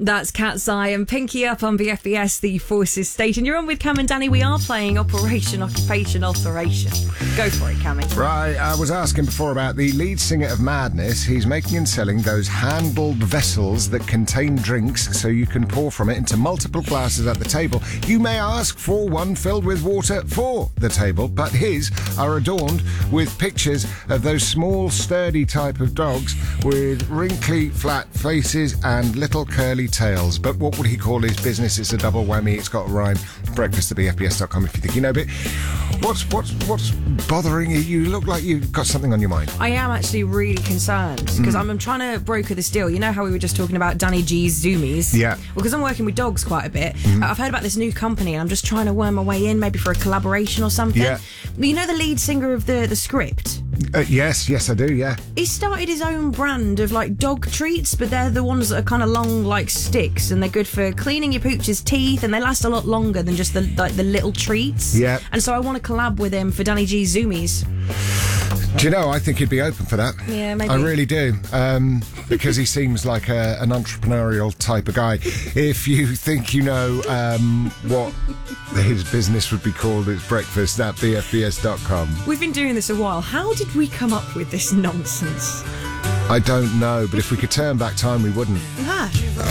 That's Cat's Eye and Pinky Up on BFBS, the Forces station. You're on with Cam and Danny. We are playing Operation Occupation Alteration. Go for it, Cammy. Right, I was asking before about the lead singer of Madness. He's making and selling those handled vessels that contain drinks so you can pour from it into multiple glasses at the table. You may ask for one filled with water for the table, but his are adorned with pictures of those small, sturdy type of dogs with wrinkly, flat faces and little curly tails. But what would he call his business? It's a double whammy. It's got a rhyme. Breakfast at BFBS.com if you think you know. But what's bothering you? You look like you've got something on your mind. I am actually really concerned because I'm trying to broker this deal. You know how we were just talking about Danny G's Zoomies? Yeah. Well, because I'm working with dogs quite a bit. I've heard about this new company and I'm just trying to worm my way in, maybe for a collaboration or something. Yeah. You know the lead singer of the Script? Yes, I do, yeah. He started his own brand of like dog treats, but they're the ones that are kind of long like sticks and they're good for cleaning your pooch's teeth and they last a lot longer than just the little treats. Yeah. And so I want to collab with him for Danny G's Zoomies. Do you know, I think he'd be open for that. Yeah, maybe. I really do. Because he seems like an entrepreneurial type of guy. If you think you know what his business would be called, it's breakfast at BFBS.com. We've been doing this a while. How did we come up with this nonsense? I don't know, but if we could turn back time, we wouldn't. Ah.